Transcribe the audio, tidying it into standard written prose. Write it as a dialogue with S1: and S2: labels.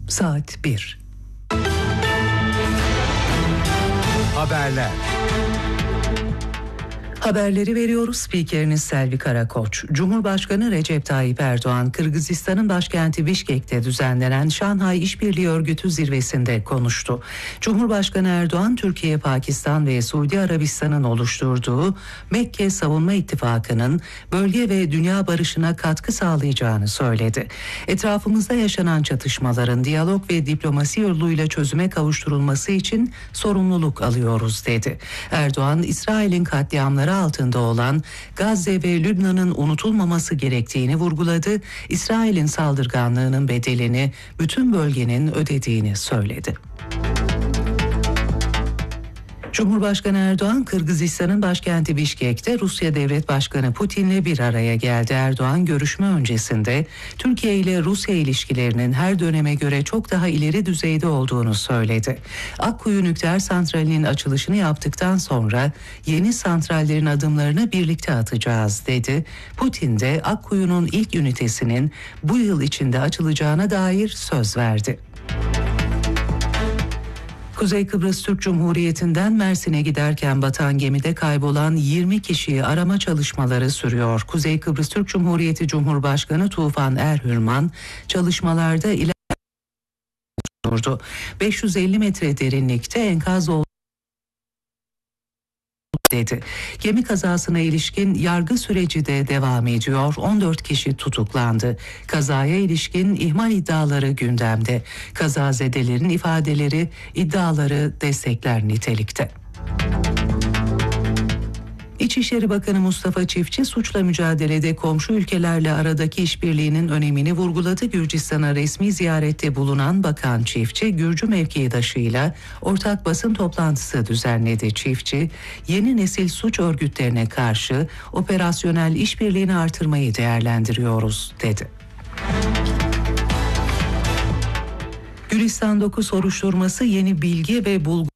S1: Saat 1.
S2: Haberler.
S1: Haberleri veriyoruz. Spikeriniz Selvi Karakoç. Cumhurbaşkanı Recep Tayyip Erdoğan, Kırgızistan'ın başkenti Bişkek'te düzenlenen Şanghay İşbirliği Örgütü zirvesinde konuştu. Cumhurbaşkanı Erdoğan, Türkiye, Pakistan ve Suudi Arabistan'ın oluşturduğu Mekke Savunma İttifakı'nın bölge ve dünya barışına katkı sağlayacağını söyledi. Etrafımızda yaşanan çatışmaların diyalog ve diplomasi yoluyla çözüme kavuşturulması için sorumluluk alıyoruz dedi. Erdoğan, İsrail'in katliamları altında olan Gazze ve Lübnan'ın unutulmaması gerektiğini vurguladı. İsrail'in saldırganlığının bedelini bütün bölgenin ödediğini söyledi. Cumhurbaşkanı Erdoğan, Kırgızistan'ın başkenti Bişkek'te Rusya Devlet Başkanı Putin'le bir araya geldi. Erdoğan, görüşme öncesinde Türkiye ile Rusya ilişkilerinin her döneme göre çok daha ileri düzeyde olduğunu söyledi. Akkuyu Nükleer Santrali'nin açılışını yaptıktan sonra yeni santrallerin adımlarını birlikte atacağız dedi. Putin de Akkuyu'nun ilk ünitesinin bu yıl içinde açılacağına dair söz verdi. Kuzey Kıbrıs Türk Cumhuriyeti'nden Mersin'e giderken batan gemide kaybolan 20 kişiyi arama çalışmaları sürüyor. Kuzey Kıbrıs Türk Cumhuriyeti Cumhurbaşkanı Tufan Erhürman çalışmalarda ilerliyordu. 550 metre derinlikte enkaz oldu dedi. Gemi kazasına ilişkin yargı süreci de devam ediyor. 14 kişi tutuklandı. Kazaya ilişkin ihmal iddiaları gündemde. Kazazedelerin ifadeleri iddiaları destekler nitelikte. İçişleri Bakanı Mustafa Çiftçi, suçla mücadelede komşu ülkelerle aradaki işbirliğinin önemini vurguladı. Gürcistan'a resmi ziyarette bulunan Bakan Çiftçi, Gürcü mevkidaşıyla ortak basın toplantısı düzenledi. Çiftçi, yeni nesil suç örgütlerine karşı operasyonel işbirliğini artırmayı değerlendiriyoruz dedi. Gülistan 9 soruşturması yeni bilgi ve bulgu